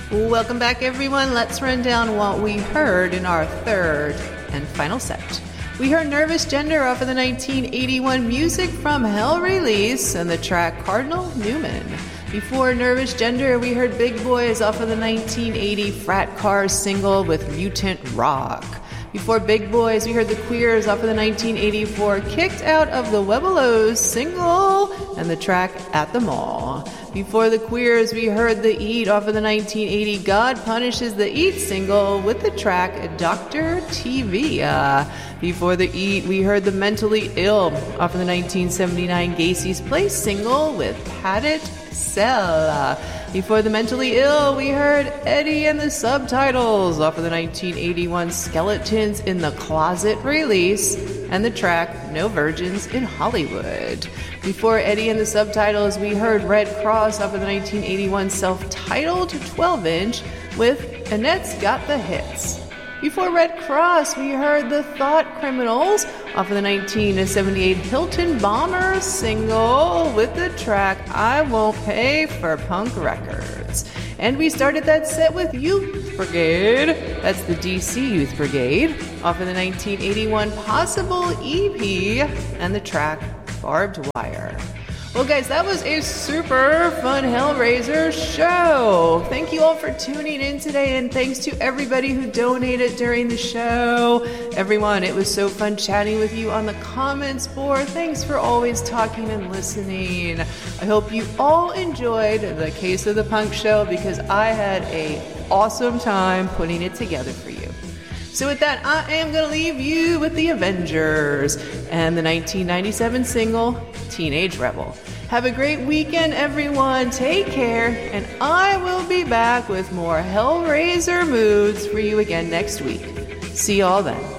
Welcome back, everyone. Let's run down what we heard in our third and final set. We heard Nervous Gender off of the 1981 Music from Hell release and the track Cardinal Newman. Before Nervous Gender, we heard Big Boys off of the 1980 Frat Cars single with Mutant Rock. Before Big Boys, we heard the Queers off of the 1984 Kicked Out of the Webelos single and the track At the Mall. Before the Queers, we heard the Eat off of the 1980 God Punishes the Eat single with the track Dr. TV. Before the Eat, we heard the Mentally Ill off of the 1979 Gacy's Place single with Padded Cell. Before the Mentally Ill, we heard Eddie and the Subtitles off of the 1981 Skeletons in the Closet release and the track No Virgins in Hollywood. Before Eddie and the Subtitles, we heard Red Cross off of the 1981 self-titled 12-inch with Annette's Got the Hits. Before Red Cross, we heard the Thought Criminals off of the 1978 Hilton Bombers single with the track I Won't Pay for Punk Records. And we started that set with Youth Brigade, that's the DC Youth Brigade, off of the 1981 Possible EP and the track Barbed Wire. Well, guys, that was a super fun Hellraiser show. Thank you all for tuning in today, and thanks to everybody who donated during the show. Everyone, it was so fun chatting with you on the comments board. Thanks for always talking and listening. I hope you all enjoyed the Case of the Punk show because I had an awesome time putting it together for you. So with that, I am going to leave you with the Avengers and the 1997 single, Teenage Rebel. Have a great weekend, everyone. Take care, and I will be back with more Hellraiser moods for you again next week. See y'all then.